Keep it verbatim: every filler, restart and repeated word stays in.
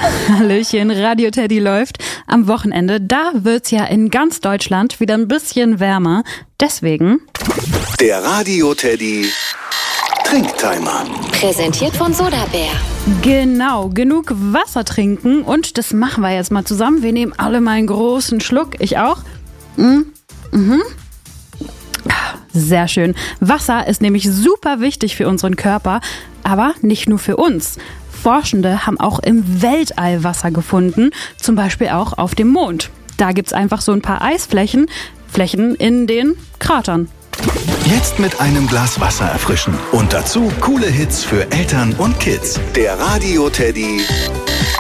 Hallöchen, Radio Teddy läuft. Am Wochenende, da wird's ja in ganz Deutschland wieder ein bisschen wärmer. Deswegen... Der Radio Teddy Trinktimer. Präsentiert von Sodabär. Genau, genug Wasser trinken und das machen wir jetzt mal zusammen. Wir nehmen alle mal einen großen Schluck. Ich auch. Mhm. Mhm. Sehr schön. Wasser ist nämlich super wichtig für unseren Körper, aber nicht nur für uns. Forschende haben auch im Weltall Wasser gefunden, zum Beispiel auch auf dem Mond. Da gibt's einfach so ein paar Eisflächen, Flächen in den Kratern. Jetzt mit einem Glas Wasser erfrischen und dazu coole Hits für Eltern und Kids. Der Radio Teddy